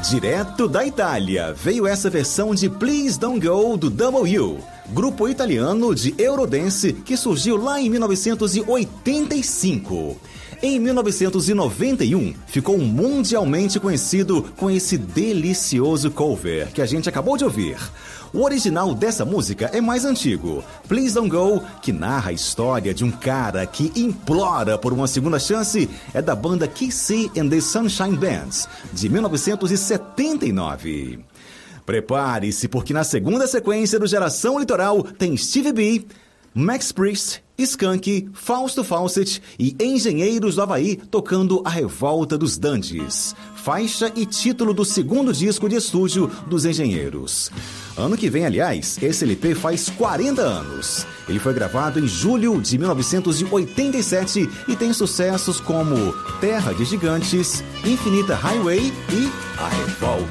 Direto da Itália, veio essa versão de Please Don't Go do Double U, grupo italiano de Eurodance que surgiu lá em 1985. Em 1991, ficou mundialmente conhecido com esse delicioso cover que a gente acabou de ouvir. O original dessa música é mais antigo, Please Don't Go, que narra a história de um cara que implora por uma segunda chance, é da banda Kissy and the Sunshine Bands, de 1979. Prepare-se, porque na segunda sequência do Geração Litoral tem Stevie B, Max Priest, Skank, Fausto Fawcett e Engenheiros do Havaí tocando A Revolta dos Dandies, faixa e título do segundo disco de estúdio dos Engenheiros. Ano que vem, aliás, esse LP faz 40 anos. Ele foi gravado em julho de 1987 e tem sucessos como Terra de Gigantes, Infinita Highway e A Revolta.